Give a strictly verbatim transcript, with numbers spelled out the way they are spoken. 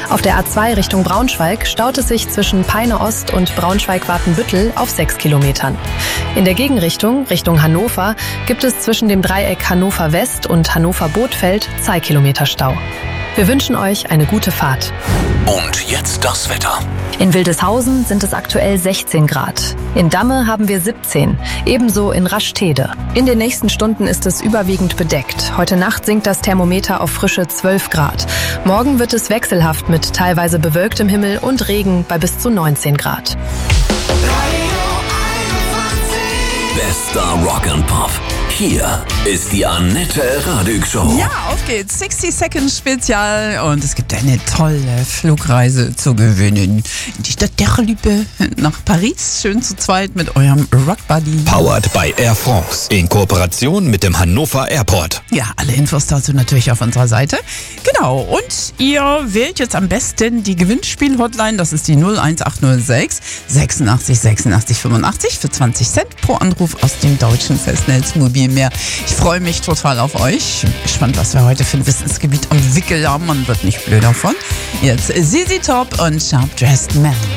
Auf der A zwei Richtung Braunschweig staut es sich zwischen Peine Ost und Braunschweig-Watenbüttel auf sechs Kilometern. In der Gegenrichtung, Richtung Hannover, gibt es zwischen dem Dreieck Hannover West und Hannover Bothfeld zwei Kilometer Stau. Wir wünschen euch eine gute Fahrt. Und jetzt das Wetter. In Wildeshausen sind es aktuell sechzehn Grad. In Damme haben wir siebzehn, ebenso in Rastede. In den nächsten Stunden ist es überwiegend bedeckt. Heute Nacht sinkt das Thermometer auf frische zwölf Grad. Morgen wird es wechselhaft mit teilweise bewölktem Himmel und Regen bei bis zu neunzehn Grad. Bester Rock and Pop. Hier ist die Annette Radig Show. Ja, auf geht's. sechzig Seconds Spezial und es gibt eine tolle Flugreise zu gewinnen. In die Stadt der Liebe nach Paris. Schön zu zweit mit eurem Rockbuddy. Powered by Air France. In Kooperation mit dem Hannover Airport. Ja, alle Infos dazu natürlich auf unserer Seite. Genau, und ihr wählt jetzt am besten die Gewinnspiel-Hotline. Das ist die null eins acht null sechs sechsundachtzig sechsundachtzig fünfundachtzig für zwanzig Cent pro Anruf aus dem deutschen Festnetzmobil mehr. Ich freue mich total auf euch. Bin gespannt, was wir heute für ein Wissensgebiet am Wickel haben. Man wird nicht blöd davon. Jetzt Z Z Top und Sharp Dressed Man.